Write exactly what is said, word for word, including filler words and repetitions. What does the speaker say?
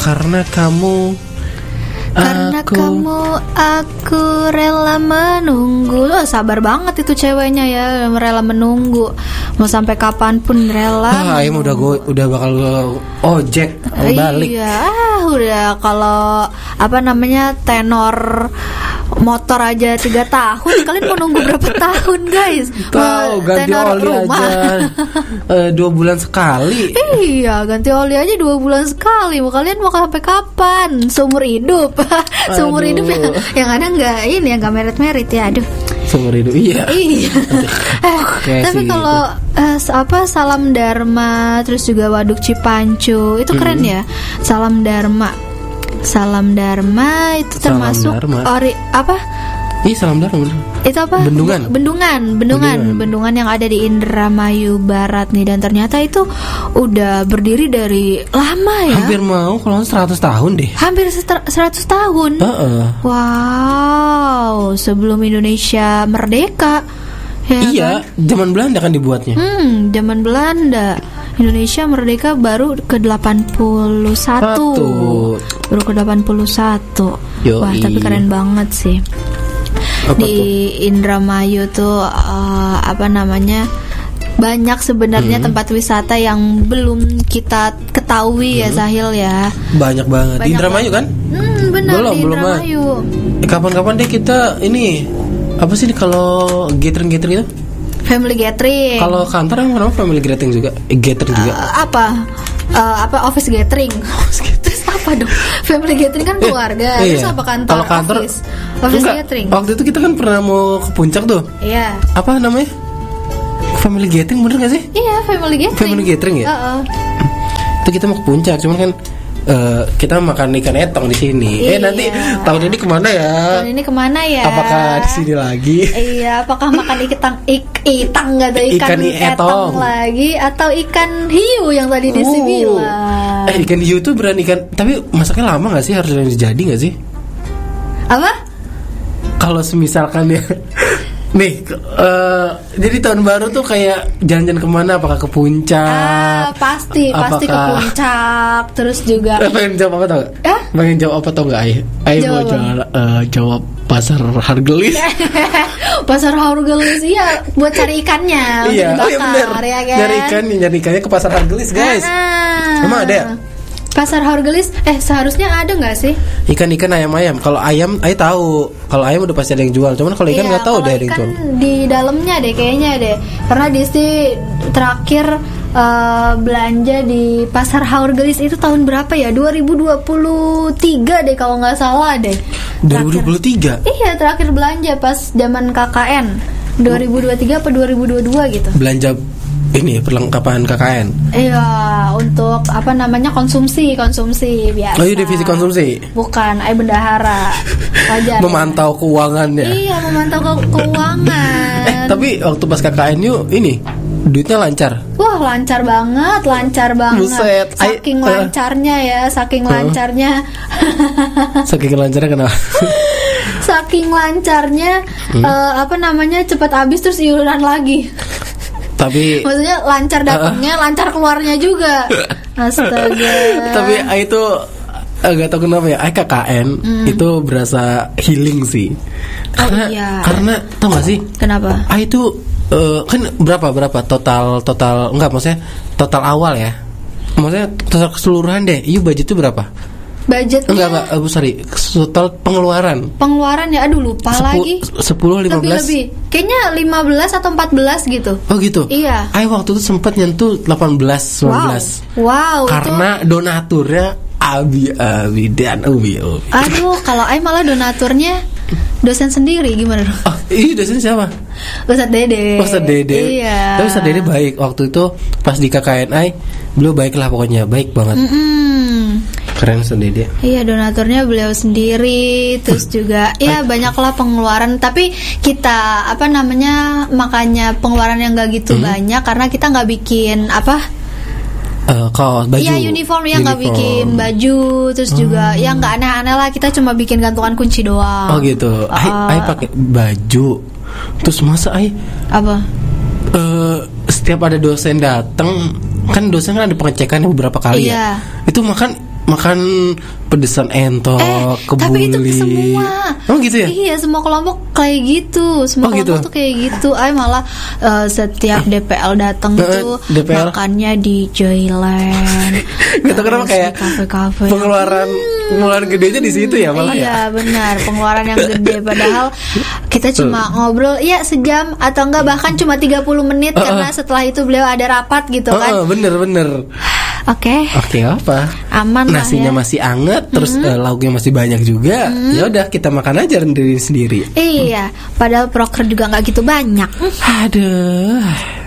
karena kamu Karena aku... kamu aku rela menunggu. Loh, sabar banget itu ceweknya ya, rela menunggu. Mau sampai kapanpun rela. Ah, Ayam udah go, udah bakal ojek balik. Iya, udah kalau apa namanya tenor motor aja tiga tahun, kalian mau nunggu berapa tahun guys? Tahu ganti tenor oli rumah. aja uh, dua bulan sekali. Iya, ganti oli aja dua bulan sekali. Mau kalian mau sampai kapan? Seumur hidup. Seumur Aduh. hidup yang, yang ada nggak ini yang nggak merit-merit ya. Aduh. Seumur hidup iya. Iya. eh, tapi kalau uh, apa Salam Dharma terus juga Waduk Cipancu itu keren Hmm. ya. Salam Dharma. Salam Dharma itu Salam termasuk Dharma. ori apa? Ih, Salam Dharma. Itu apa? Bendungan. Bendungan, bendungan, Bendungan. bendungan yang ada di Indramayu Barat nih, dan ternyata itu udah berdiri dari lama ya. Hampir mau kalau seratus tahun deh. Hampir seter- seratus tahun. Heeh. Wow, sebelum Indonesia merdeka. Ya Iya, kan? zaman Belanda kan dibuatnya. Hmm, zaman Belanda. Indonesia merdeka baru ke delapan puluh satu. Satu. Baru ke delapan puluh satu. Yoi. Wah, tapi keren banget sih. Apa Di tuh? Indramayu tuh uh, apa namanya? Banyak sebenarnya Hmm. tempat wisata yang belum kita ketahui ya, Zahil ya. Banyak banget. Di Banyak Indramayu kan? Hmm, benar Belum, di belum, ah. Indramayu. Eh, kapan-kapan deh kita ini apa sih nih kalau gathering-gathering itu? Family gathering. Kalau kantor emang namanya family gathering juga. Eh, gathering juga. Uh, apa Uh, apa office gathering. Terus apa dong? Family gathering kan keluarga. Eh, Terus iya. apa kantor? Kalau kantor office, office enggak, gathering. waktu itu kita kan pernah mau ke puncak tuh. Iya. Apa namanya? Family gathering bener gak sih? Iya, family gathering. Family gathering ya? Uh-uh. Itu kita mau ke puncak, cuman kan eh, kita makan ikan etong di sini. Iya. Eh nanti tahun ini kemana ya? Tahun ini kemana ya? Apakah di sini lagi? Iya, apakah makan ikan ik, itang nggak ada ikan, Ikan etong. etong lagi atau ikan hiu yang tadi Desi Uh. bilang? Eh ikan hiu tuh beran ikan, tapi masaknya lama nggak sih? Harus jadi nggak sih? Apa? Kalau semisalkan ya, nih, eh, jadi tahun baru tuh kayak jalan-jalan kemana? Apakah ke puncak? Ah, pasti, pasti ke Apakah- puncak. Terus juga Eh, pengen jawab apa tau gak? Hah? Pengen jawab apa tau gak Ay? Ay mau Jawab. jawab, eh, jawab pasar Hargelis. pasar Hargelis, iya, buat cari ikannya untuk Iya, oh iya bener. dibakar, ya kan? Nyari ikan, nyari ikannya ke pasar Hargelis guys. Ah. Emang ada ya? Pasar Hargelis, eh seharusnya ada nggak sih? Ikan-ikan ayam-ayam. Kalau ayam, Ay tahu. Kalau ayam udah pasti ada yang jual. Cuman kalau ikan Iya, nggak tahu kalau deh ada yang ikan jual. di dalamnya deh kayaknya deh. Karena Desi terakhir eh, belanja di Pasar Hargelis itu tahun berapa ya? dua ribu dua puluh tiga deh kalau nggak salah deh. dua ribu dua puluh tiga. Iya, terakhir belanja pas zaman K K N. dua ribu dua puluh tiga apa dua ribu dua puluh dua gitu. Belanja ini perlengkapan K K N. Iya, untuk apa namanya konsumsi, konsumsi biasa. Oh iya, divisi konsumsi. Bukan, ay bendahara. Wajar. Memantau keuangannya. Iya, memantau ke- keuangan. Eh, tapi waktu pas K K N yuk ini duitnya lancar. Wah, lancar banget, lancar banget. Buset, ay- Saking uh. lancarnya ya, saking Uh. lancarnya. Saking lancarnya kenapa? Saking lancarnya Hmm. eh, apa namanya cepat habis terus iuran lagi. Tapi Maksudnya lancar datangnya, lancar keluarnya juga. Astaga. tapi Ay itu agak tahu kenapa ya, Ay K K N itu berasa healing sih. Karena iya. karena tau gak sih? Kenapa? Ay itu eh, kan berapa berapa total total enggak maksudnya total awal ya. Maksudnya total keseluruhan deh. Iya budget itu berapa? Budgetnya Enggak enggak, uh, sorry, total pengeluaran. pengeluaran ya, aduh lupa lagi. sepuluh lima belas. Lebih-lebih. Kayaknya lima belas atau empat belas gitu. Oh gitu. Iya. Ay waktu itu sempat nyentuh delapan belas sembilan belas. Wow. Wow, Karena donaturnya Abi Abi dan Ubi Ubi. itu aduh, kalau Ai malah donaturnya dosen sendiri gimana dong? Oh, iya dosen siapa? Ustadz Dede. Ustadz Dede. Iya. Tapi Ustadz Dede baik waktu itu pas di K K N I, beliau baik lah pokoknya, baik banget. Mm-mm. Keren Ustadz Dede. Iya, donaturnya beliau sendiri. Terus juga ya banyaklah pengeluaran. Tapi kita apa namanya makanya pengeluaran yang gak gitu Hmm. banyak karena kita nggak bikin apa? Eh, kaos baju. Iya, uniform ya, nggak Uniform. bikin baju. Terus juga ya nggak aneh-aneh lah. Kita cuma bikin gantungan kunci doang. Oh gitu. Ai Uh, Ai pakai baju. Terus masa Ai apa? eh setiap ada dosen datang, kan dosen kan ada pengecekan beberapa kali Iya. ya. Itu makan makan pedesan entok, Eh, kebuli. tapi itu semua. Oh gitu ya? Iya, semua kelompok kayak gitu. Semua Oh, kelompok gitu? tuh kayak gitu. Ay malah eh, setiap D P L datang Eh, tuh D P L? makannya di Joyland. Gak tau kenapa Terus kayak di kafe-kafe. pengeluaran pengeluaran gedenya di situ ya malah Iya ya. benar, pengeluaran yang gede padahal kita cuma ngobrol ya sejam atau enggak bahkan cuma tiga puluh menit Uh, uh. karena setelah itu beliau ada rapat gitu Oh, kan. oh, bener bener. Oke. Oke apa? Aman lah Nasinya ya. masih anget, terus eh, lauknya masih banyak juga. Ya udah kita makan aja sendiri sendiri. Iya, padahal proker juga nggak gitu banyak. Aduh.